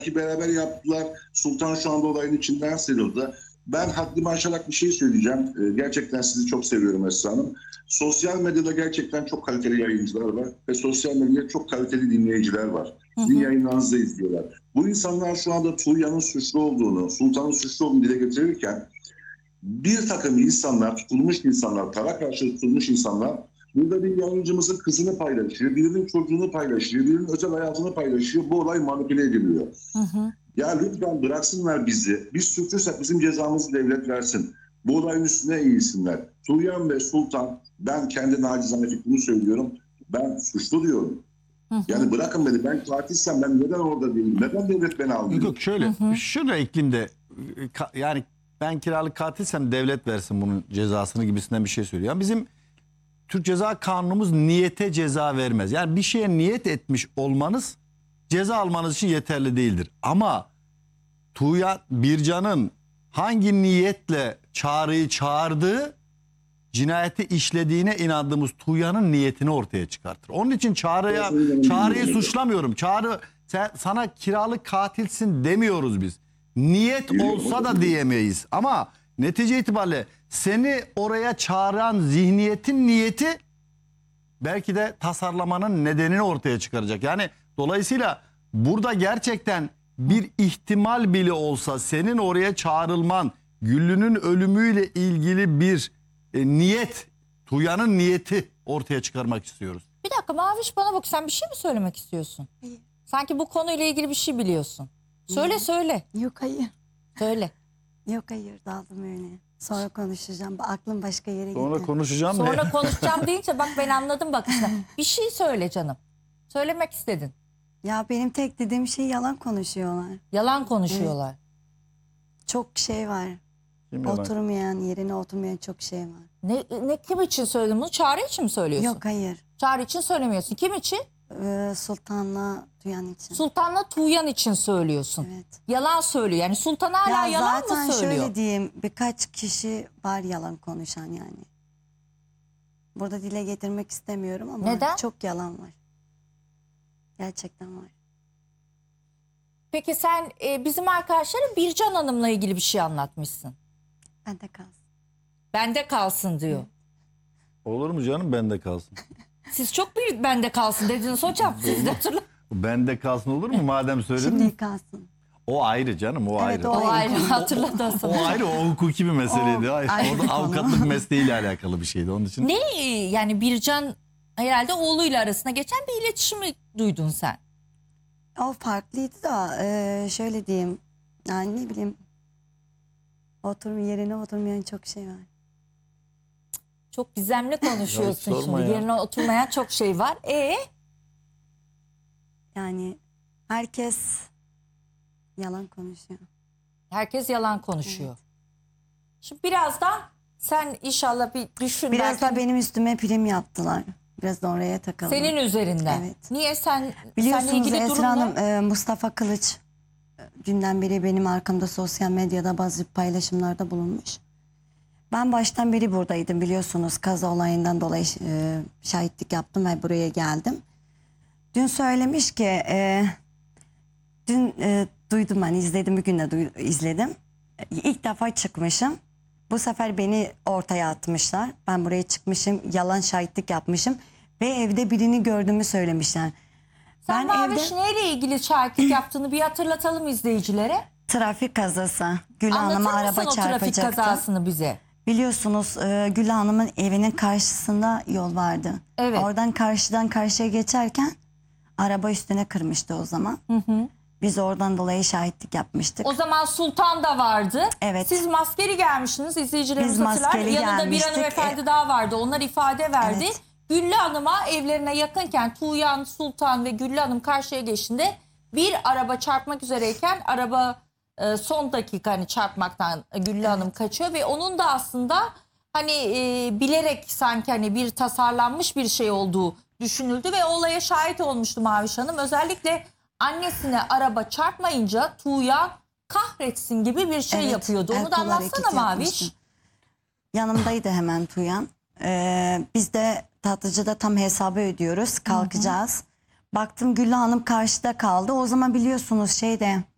beraber yaptılar. Sultan şu anda olayın içinden sıyrıldı. Ben haddimi aşarak bir şey söyleyeceğim. Gerçekten sizi çok seviyorum Esra Hanım. Sosyal medyada gerçekten çok kaliteli yayıncılar var ve sosyal medyada çok kaliteli dinleyiciler var. Sizin yayınlarınızı da izliyorlar. Bu insanlar şu anda Tuğya'nın suçlu olduğunu, Sultan'ın suçlu olduğunu dile getirirken bir takım insanlar, tutulmuş insanlar, para karşı tutulmuş insanlar burada bir yayıncımızın kızını paylaşıyor, birinin çocuğunu paylaşıyor, birinin özel hayatını paylaşıyor. Bu olay manipüle ediliyor. Ya lütfen bıraksınlar bizi. Biz suçluysak bizim cezamızı devlet versin. Bu olayın üstüne eğilsinler. Tuğyan ve Sultan, ben kendi nacizane fikrimi söylüyorum. Ben suçlu diyorum. Yani bırakın beni. Ben katilsem ben neden orada değilim? Neden devlet beni almıyor? Yok şöyle. Şurada iklimde yani ben kiralık katilsem devlet versin bunun cezasını gibisinden bir şey söylüyor. Yani bizim Türk Ceza Kanunumuz niyete ceza vermez. Yani bir şeye niyet etmiş olmanız ceza almanız için yeterli değildir. Ama Tuğyan Bircan'ın hangi niyetle çağrıyı çağırdığı cinayeti işlediğine inandığımız Tuğyan'ın niyetini ortaya çıkartır. Onun için çağrıyı suçlamıyorum. Sana kiralık katilsin demiyoruz biz. Niyet olsa da diyemeyiz. Ama netice itibariyle seni oraya çağıran zihniyetin niyeti belki de tasarlamanın nedenini ortaya çıkaracak. Yani dolayısıyla burada gerçekten bir ihtimal bile olsa senin oraya çağrılman, Güllü'nün ölümüyle ilgili bir niyet, Tuğyan'ın niyeti ortaya çıkarmak istiyoruz. Bir dakika Maviş, bana bak, sen bir şey mi söylemek istiyorsun? Sanki bu konuyla ilgili bir şey biliyorsun. Söyle. Yok hayır. Söyle. Yok hayır, daldım öyle. Sonra konuşacağım. Aklım başka yere gitti. Sonra konuşacağım ne? Sonra konuşacağım deyince bak ben anladım bakışla. Bir şey söyle canım. Söylemek istedin. Ya benim tek dediğim şey yalan konuşuyorlar. Yalan konuşuyorlar. Çok şey var. Kim yalan? Oturmayan, yerine oturmayan çok şey var. Ne kim için söyledin bunu? Çağrı için mi söylüyorsun? Yok hayır. Çağrı için söylemiyorsun. Kim için? Sultan'la Tuyan için. Sultan'la Tuğyan için söylüyorsun. Evet. Yalan söylüyor. Yani Sultan hala Ya yalan zaten mı söylüyor? şöyle diyeyim, birkaç kişi var yalan konuşan yani. Burada dile getirmek istemiyorum ama Neden? çok yalan var. Gerçekten var. Peki sen bizim arkadaşlara Bircan Hanım'la ilgili bir şey anlatmışsın. Bende kalsın. Bende kalsın diyor. Olur mu canım bende kalsın? Siz çok bir bende kalsın dediniz hocam. Siz de hatırlayın. Bende kalsın olur mu madem söyledin? Şimdi kalsın. O ayrı canım o ayrı. O ayrı, hatırladı aslında. O ayrı, o hukuki bir meseleydi. O ayrı O bir da konu. avukatlık mesleğiyle alakalı bir şeydi onun için. Ne yani Bircan herhalde oğluyla arasında geçen bir iletişimi duydun sen. O farklıydı da şöyle diyeyim. Yani ne bileyim, yerine oturmayan çok şey var. Çok gizemli konuşuyorsun Ya sorma şimdi. ya. Yerine oturmayan çok şey var. Yani herkes yalan konuşuyor. Herkes yalan konuşuyor. Şimdi birazdan sen inşallah bir düşün. Biraz belki da benim üstüme prim yaptılar. Biraz da oraya takalım. senin üzerinden. Evet. Niye seninle Biliyorsunuz ilgili durum Esra ne? Hanım, Mustafa Kılıç dünden beri benim arkamda sosyal medyada bazı paylaşımlarda bulunmuş. Ben baştan beri buradaydım, biliyorsunuz. Kaza olayından dolayı şahitlik yaptım ve buraya geldim. Dün söylemiş ki, dün duydum, ben izledim, bugün de izledim. İlk defa çıkmışım. Bu sefer beni ortaya atmışlar. Ben buraya çıkmışım, yalan şahitlik yapmışım. Ve evde birini gördüğümü söylemişler. Sen Maviş neyle ilgili şahitlik yaptığını bir hatırlatalım izleyicilere. Trafik kazası. Gül Hanım'a Anlatır araba mısın o trafik çarpacaktı. kazasını bize? Biliyorsunuz Gül Hanım'ın evinin karşısında yol vardı. Evet. Oradan karşıdan karşıya geçerken araba üstüne kırmıştı o zaman. Biz oradan dolayı şahitlik yapmıştık. O zaman Sultan da vardı. Evet. Siz maskeli gelmişsiniz, izleyicilerimiz Biz hatırlar. maskeli Yanında bir gelmiştik. hanımefendi daha vardı. Onlar ifade verdi. Evet. Güllü Hanım'a evlerine yakınken Tuğyan, Sultan ve Güllü Hanım karşıya geçtiğinde bir araba çarpmak üzereyken araba son dakika hani çarpmaktan Güllü Hanım kaçıyor ve onun da aslında hani bilerek sanki hani bir tasarlanmış bir şey olduğu düşünüldü ve olaya şahit olmuştu Maviş Hanım. Özellikle annesine araba çarpmayınca Tuğyan kahretsin gibi bir şey Evet, yapıyordu. el Onu da kol anlatsana hareketi Maviş. yapmıştı. Yanımdaydı hemen Tuyan. Biz de tatlıcıda tam hesabı ödüyoruz. Kalkacağız. Baktım Güllü Hanım karşıda kaldı. O zaman biliyorsunuz